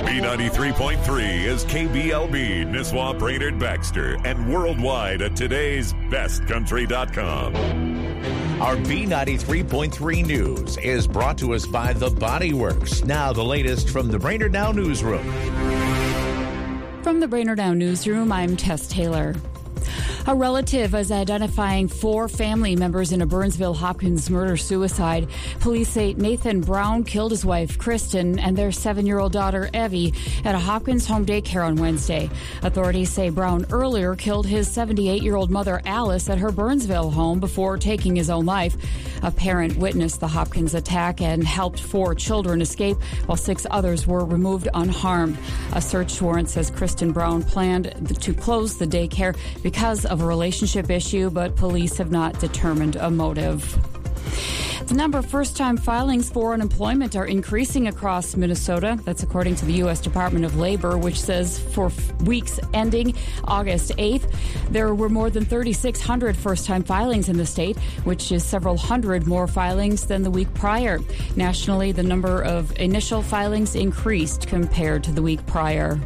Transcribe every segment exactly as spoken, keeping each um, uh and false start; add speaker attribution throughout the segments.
Speaker 1: B ninety-three point three is K B L B, Nisswa, Brainerd, Baxter, and worldwide at today's best country dot com.
Speaker 2: Our B ninety-three point three news is brought to us by The Body Works. Now the latest from the Brainerd Now newsroom.
Speaker 3: From the Brainerd Now newsroom, I'm Tess Taylor. A relative is identifying four family members in a Burnsville Hopkins murder-suicide. Police say Nathan Brown killed his wife, Kristen, and their seven-year-old daughter, Evie, at a Hopkins home daycare on Wednesday. Authorities say Brown earlier killed his seventy-eight-year-old mother, Alice, at her Burnsville home before taking his own life. A parent witnessed the Hopkins attack and helped four children escape, while six others were removed unharmed. A search warrant says Kristen Brown planned to close the daycare because of a relationship issue, but police have not determined a motive. The number of first-time filings for unemployment are increasing across Minnesota. That's according to the U S Department of Labor, which says for weeks ending August eighth, there were more than thirty-six hundred first-time filings in the state, which is several hundred more filings than the week prior. Nationally, the number of initial filings increased compared to the week prior.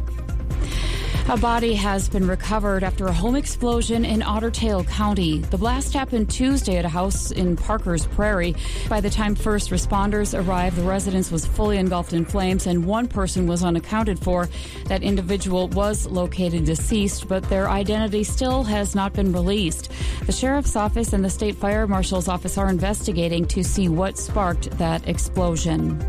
Speaker 3: A body has been recovered after a home explosion in Otter Tail County. The blast happened Tuesday at a house in Parker's Prairie. By the time first responders arrived, the residence was fully engulfed in flames and one person was unaccounted for. That individual was located deceased, but their identity still has not been released. The sheriff's office and the state fire marshal's office are investigating to see what sparked that explosion.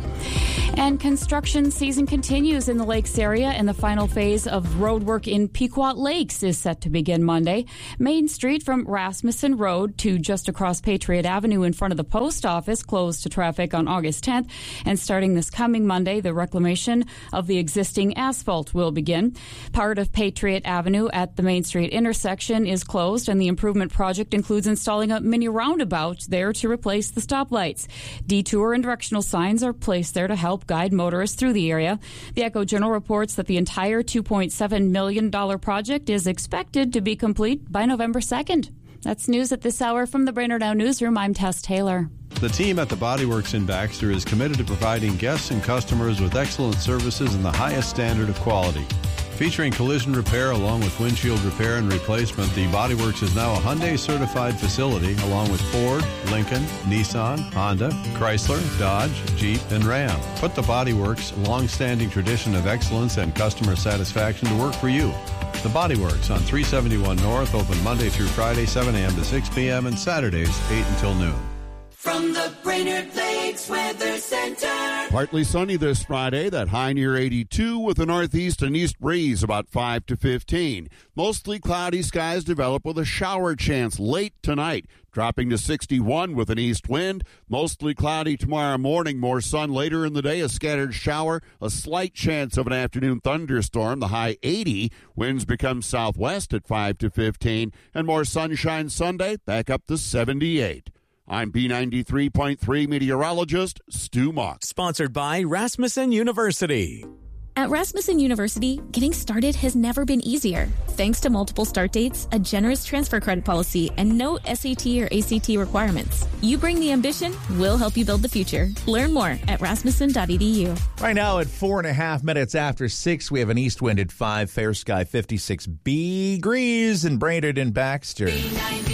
Speaker 3: And construction season continues in the Lakes area, and the final phase of road work in Pequot Lakes is set to begin Monday. Main Street from Rasmussen Road to just across Patriot Avenue in front of the post office closed to traffic on August tenth. And starting this coming Monday, the reclamation of the existing asphalt will begin. Part of Patriot Avenue at the Main Street intersection is closed, and the improvement project includes installing a mini roundabout there to replace the stoplights. Detour and directional signs are placed there to help guide motorists through the area. The Echo Journal reports that the entire two point seven million dollars project is expected to be complete by November second. That's news at this hour from the Brainerd Now newsroom. I'm Tess Taylor.
Speaker 4: The team at the Body Works in Baxter is committed to providing guests and customers with excellent services and the highest standard of quality. Featuring collision repair along with windshield repair and replacement, the Body Works is now a Hyundai certified facility along with Ford, Lincoln, Nissan, Honda, Chrysler, Dodge, Jeep, and Ram. Put the Body Works' long-standing tradition of excellence and customer satisfaction to work for you. The Body Works on three seventy-one North, open Monday through Friday, seven a.m. to six p.m. and Saturdays, eight until noon.
Speaker 5: From the Brainerd Lakes Weather Center.
Speaker 6: Partly sunny this Friday, that high near eighty-two with a northeast and east breeze about five to fifteen. Mostly cloudy skies develop with a shower chance late tonight, dropping to sixty-one with an east wind. Mostly cloudy tomorrow morning, more sun later in the day, a scattered shower, a slight chance of an afternoon thunderstorm, the high eighty. Winds become southwest at five to fifteen, and more sunshine Sunday, back up to seventy-eight. I'm B ninety-three point three meteorologist Stu Mock.
Speaker 7: Sponsored by Rasmussen University.
Speaker 8: At Rasmussen University, getting started has never been easier. Thanks to multiple start dates, a generous transfer credit policy, and no S A T or A C T requirements. You bring the ambition, we'll help you build the future. Learn more at rasmussen dot e d u.
Speaker 2: Right now at four and a half minutes after six, we have an east wind at five, fair sky fifty-six degrees in Brainerd and Baxter.